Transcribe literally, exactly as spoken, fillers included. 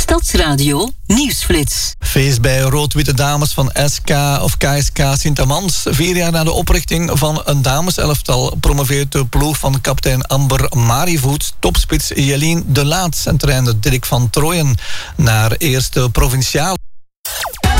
Stadsradio Nieuwsflits. Feest bij Rood-Witte Dames van S K of K S K Sint-Amans. Vier jaar na de oprichting van een dameselftal promoveert de ploeg van kapitein Amber Marivoet topspits Jelien de Laat en trainer Dirk van Trooien naar eerste provinciaal.